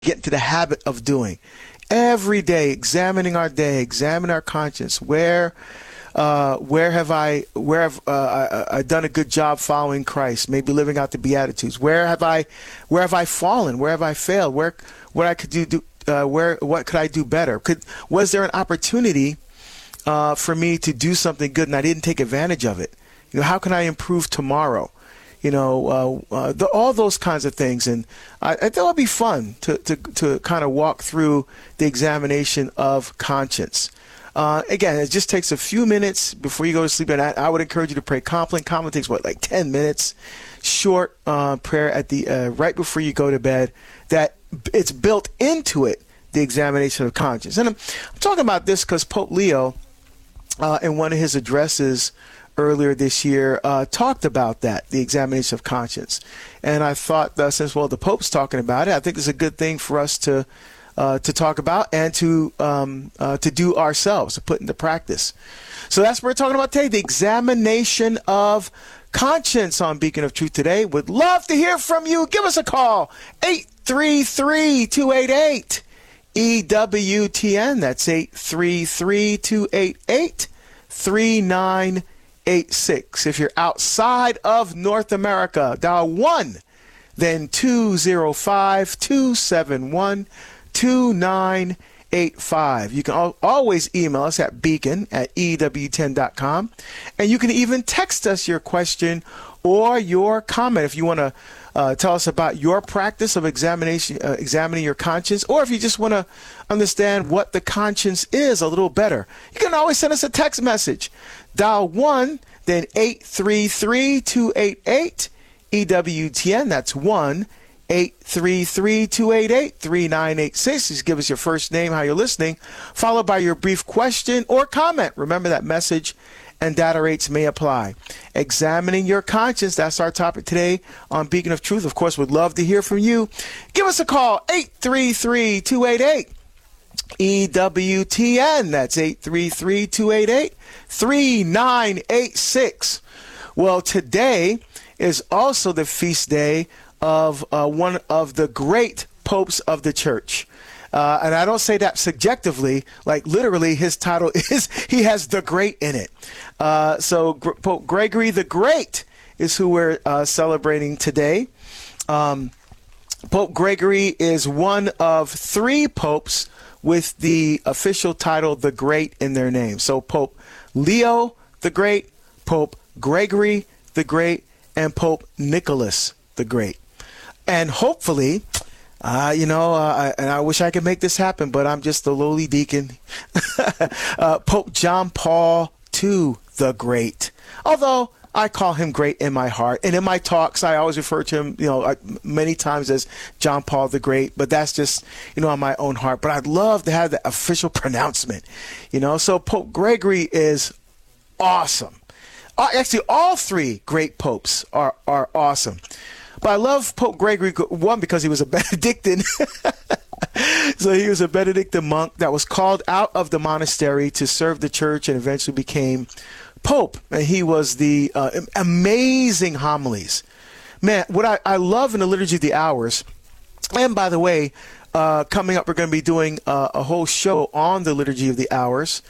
get into the habit of doing. Every day, examining our day, examine our conscience. Where have I done a good job following Christ? Maybe living out the Beatitudes. Where have I fallen? Where have I failed? What could I do better? Was there an opportunity for me to do something good and I didn't take advantage of it? How can I improve tomorrow? All those kinds of things. And I thought it'd be fun to kind of walk through the examination of conscience. Again, it just takes a few minutes before you go to sleep. And I would encourage you to pray Compline. Compline takes, 10 minutes? Short prayer at the right before you go to bed. That it's built into it, the examination of conscience. And I'm talking about this because Pope Leo, in one of his addresses earlier this year, talked about that, the examination of conscience. And I thought, since the Pope's talking about it, I think it's a good thing for us to talk about and to do ourselves, to put into practice. So that's what we're talking about today, the examination of conscience on Beacon of Truth today. Would love to hear from you. Give us a call, 833-288-EWTN. That's 833-288-3986. If you're outside of North America, dial 1, then 205-271-2985. You can always email us at beacon@ewtn.com. And you can even text us your question or your comment if you want to tell us about your practice of examining your conscience, or if you just want to understand what the conscience is a little better. You can always send us a text message. Dial 1, then 833-288-EWTN. That's 1-833-288-3986. Just give us your first name, how you're listening, followed by your brief question or comment. Remember that message and data rates may apply. Examining your conscience, that's our topic today on Beacon of Truth. Of course, we'd love to hear from you. Give us a call, 833-288-EWTN. That's 833-288-3986. Well, today is also the feast day of one of the great popes of the church. And I don't say that subjectively, like literally his title is, he has the great in it. So Pope Gregory the Great is who we're celebrating today. Pope Gregory is one of 3 popes with the official title the Great in their name. So Pope Leo the Great, Pope Gregory the Great, and Pope Nicholas the Great. And hopefully, and I wish I could make this happen, but I'm just a lowly deacon. Pope John Paul II the Great. Although I call him great in my heart. And in my talks, I always refer to him, many times as John Paul the Great. But that's just, on my own heart. But I'd love to have the official pronouncement, So Pope Gregory is awesome. Actually, all 3 great popes are awesome. But I love Pope Gregory, one, because he was a Benedictine. So he was a Benedictine monk that was called out of the monastery to serve the church and eventually became Pope. And he was the amazing homilies. Man, what I love in the Liturgy of the Hours, and by the way, coming up, we're going to be doing a whole show on the Liturgy of the Hours.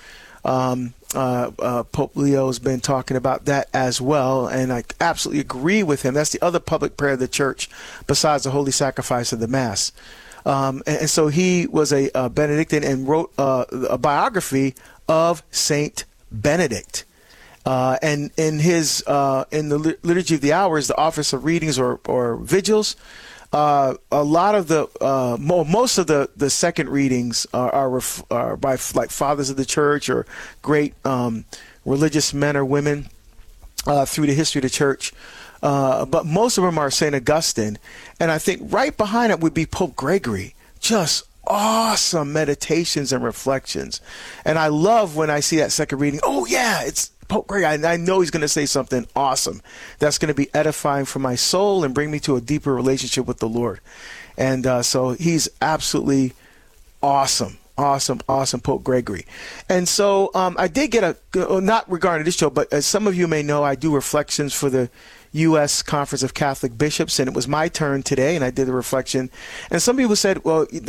Pope Leo has been talking about that as well, and I absolutely agree with him. That's the other public prayer of the church besides the holy sacrifice of the Mass. And so he was a Benedictine and wrote a biography of Saint Benedict. And in his in the Liturgy of the Hours, the office of readings or vigils, a lot of the most of the second readings are by like fathers of the church or great religious men or women through the history of the church. But most of them are St. Augustine. And I think right behind it would be Pope Gregory. Just awesome meditations and reflections. And I love when I see that second reading. Oh, yeah, it's Pope Gregory. I know he's going to say something awesome that's going to be edifying for my soul and bring me to a deeper relationship with the Lord. And so he's absolutely awesome. Awesome, Pope Gregory. And so I did get not regarding this show, but as some of you may know, I do reflections for the U.S. Conference of Catholic Bishops, and it was my turn today, and I did a reflection. And some people said, well,